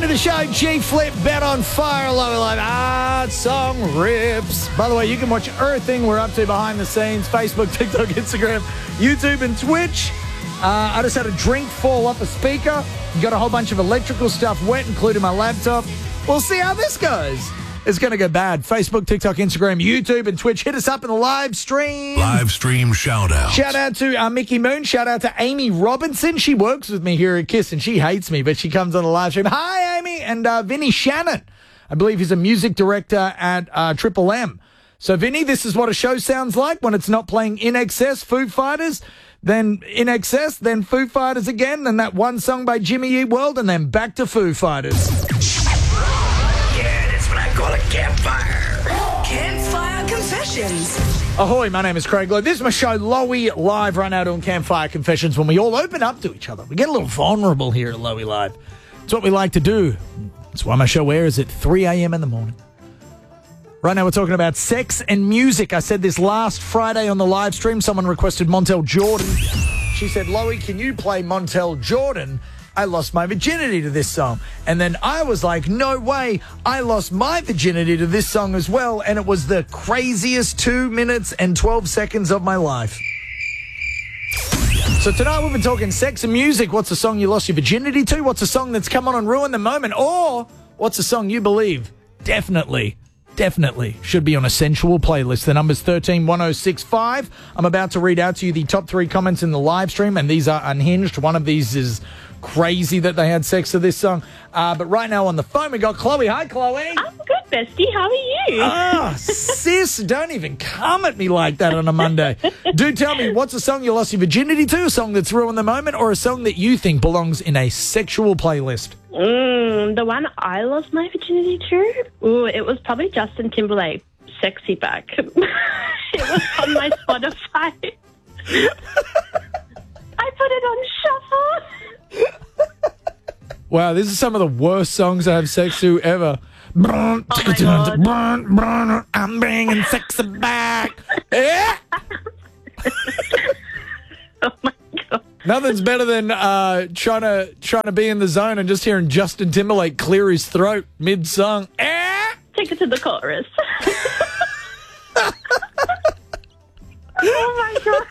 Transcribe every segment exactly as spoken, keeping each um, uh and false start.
of the show, G-Flip, Bet on Fire, Lowy Live. Ah, song rips. By the way, you can watch everything we're up to behind the scenes, Facebook, TikTok, Instagram, YouTube, and Twitch. Uh, I just had a drink fall off a speaker. Got a whole bunch of electrical stuff wet, including my laptop. We'll see how this goes. It's going to go bad. Facebook, TikTok, Instagram, YouTube, and Twitch. Hit us up in the live stream. Live stream shout out. Shout out to uh, Mickey Moon. Shout out to Amy Robinson. She works with me here at KISS, and she hates me, but she comes on the live stream. Hi, Amy. And uh, Vinny Shannon. I believe he's a music director at uh, Triple M. So, Vinny, this is what a show sounds like when it's not playing In Excess, Foo Fighters, then In Excess, then Foo Fighters again, then that one song by Jimmy Eat World, and then back to Foo Fighters. Yeah, that's what I call a campfire. Campfire Confessions. Ahoy, my name is Craig Lowe. This is my show, Lowy Live, right now doing Campfire Confessions, when we all open up to each other. We get a little vulnerable here at Lowy Live. It's what we like to do. That's why my show airs at three a.m. in the morning. Right now we're talking about sex and music. I said this last Friday on the live stream. Someone requested Montel Jordan. She said, Lowy, can you play Montel Jordan? I lost my virginity to this song. And then I was like, no way. I lost my virginity to this song as well. And it was the craziest two minutes and twelve seconds of my life. So tonight we've been talking sex and music. What's a song you lost your virginity to? What's a song that's come on and ruined the moment? Or what's a song you believe definitely, definitely should be on a sensual playlist? The number's thirteen one oh six five. I'm about to read out to you the top three comments in the live stream, and these are unhinged. One of these is crazy that they had sex to this song. Uh, but right now on the phone, we got Chloe. Hi, Chloe. I'm good, bestie. How are you? Ah, sis, don't even come at me like that on a Monday. Do tell me, what's a song you lost your virginity to, a song that's ruined the moment, or a song that you think belongs in a sexual playlist? Mm, the one I lost my virginity to? Ooh, it was probably Justin Timberlake, Sexy Back. It was on my Spotify. I put it on shuffle. Wow, this is some of the worst songs I have sex to ever. Oh my God. I'm bringing sexy back. Yeah. Oh my God. Nothing's better than uh, trying to trying to be in the zone and just hearing Justin Timberlake clear his throat mid-song. Eh? Take it to the chorus. Oh my God.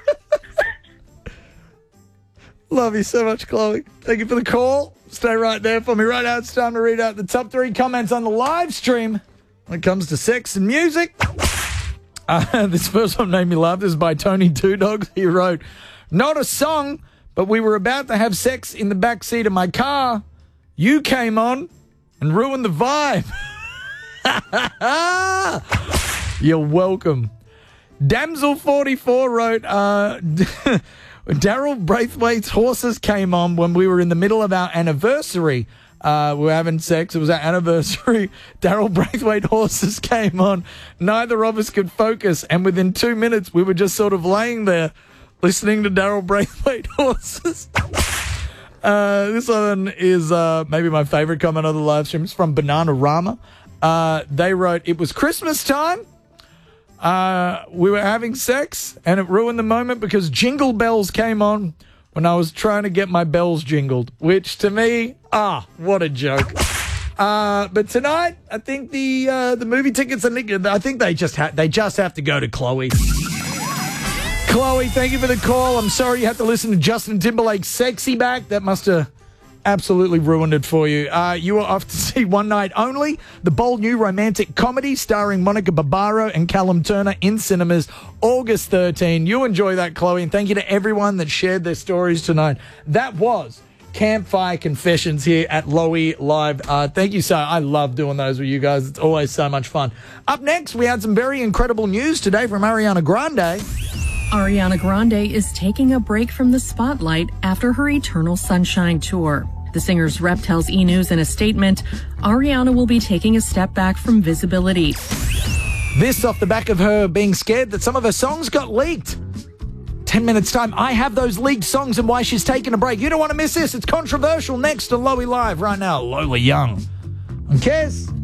Love you so much, Chloe. Thank you for the call. Stay right there for me. Right now, it's time to read out the top three comments on the live stream when it comes to sex and music. Uh, this first one made me laugh. This is by Tony Two Dogs. He wrote, not a song, but we were about to have sex in the back seat of my car. You came on and ruined the vibe. You're welcome. Damsel forty-four wrote, uh... Daryl Braithwaite's Horses came on when we were in the middle of our anniversary. Uh, we were having sex. It was our anniversary. Daryl Braithwaite Horses came on. Neither of us could focus. And within two minutes, we were just sort of laying there listening to Daryl Braithwaite Horses. uh, this one is uh, maybe my favorite comment on the live stream. It's from Bananarama. Uh, they wrote, it was Christmas time. Uh, we were having sex, and it ruined the moment because Jingle Bells came on when I was trying to get my bells jingled, which to me, ah, what a joke. Uh, but tonight, I think the uh, the movie tickets, are, I think they just ha- they just have to go to Chloe. Chloe, thank you for the call. I'm sorry you have to listen to Justin Timberlake's Sexy Back. That must have absolutely ruined it for you. Uh, you are off to see One Night Only, the bold new romantic comedy starring Monica Barbaro and Callum Turner in cinemas August thirteenth. You enjoy that, Chloe, and thank you to everyone that shared their stories tonight. That was Campfire Confessions here at Lowy Live. Uh, thank you so I love doing those with you guys. It's always so much fun. Up next, we had some very incredible news today from Ariana Grande. Ariana Grande is taking a break from the spotlight after her Eternal Sunshine tour. The singer's rep tells E! News in a statement, Ariana will be taking a step back from visibility. This off the back of her being scared that some of her songs got leaked. Ten minutes time, I have those leaked songs and why she's taking a break. You don't want to miss this. It's controversial next to Lowy Live right now. Lola Young. On Kiss.